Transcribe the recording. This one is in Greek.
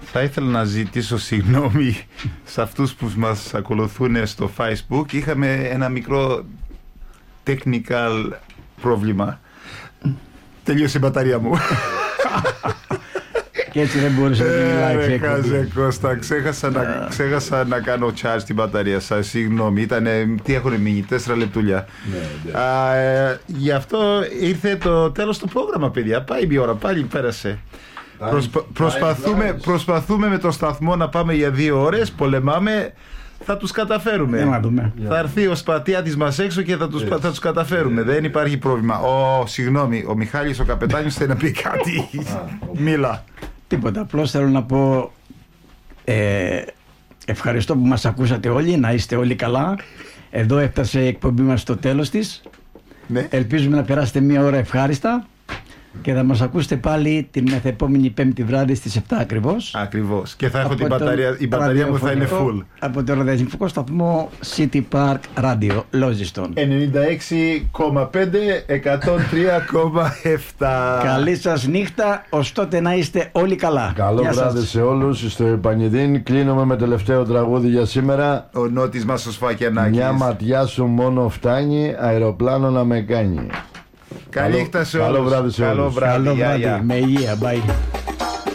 Θα ήθελα να ζητήσω συγγνώμη σε αυτούς που μας ακολουθούν στο Facebook. Είχαμε ένα μικρό technical πρόβλημα. Τελείωσε η μπαταρία μου. Και έτσι δεν μπορούσε να γίνει live. Χάζε Κώστα, ξέχασα να κάνω charge την μπαταρία σας. Συγγνώμη, τι έχουν μείνει, 4 λεπτούλια. Γι' αυτό ήρθε το τέλος του πρόγραμμα, παιδιά. Πάει η ώρα, πάλι πέρασε. Προσπαθούμε με το σταθμό να πάμε για 2 ώρες. Πολεμάμε. Θα τους καταφέρουμε. Θα έρθει ο Σπατιάτης μας έξω και θα τους καταφέρουμε. Δεν υπάρχει πρόβλημα. Συγγνώμη, ο Μιχάλης ο καπετάνιος θέλει να πει κάτι. Μίλα. Τίποτα, απλώς θέλω να πω ευχαριστώ που μας ακούσατε όλοι, να είστε όλοι καλά. Εδώ έφτασε η εκπομπή μας στο τέλος της. Ναι. Ελπίζουμε να περάσετε μια ώρα ευχάριστα και θα μας ακούσετε πάλι την μεθεπόμενη Πέμπτη βράδυ στις 7 ακριβώς. Ακριβώς. Και θα έχω η μπαταρία μου θα είναι full. Από το ραδιοφωνικό σταθμό City Park Radio, Launceston. 96,5, 103,7. Καλή σας νύχτα, ως τότε να είστε όλοι καλά. Καλό βράδυ σε όλους. Στο Επανιδίν κλείνουμε με τελευταίο τραγούδι για σήμερα. Ο Νότης μας ο Σφακιανάκης. Μια ματιά σου μόνο φτάνει, αεροπλάνο να με κάνει. Καλή νύχτα σε όλους. Καλό βράδυ σε όλους. Καλό βράδυ. Με υγεία, bye.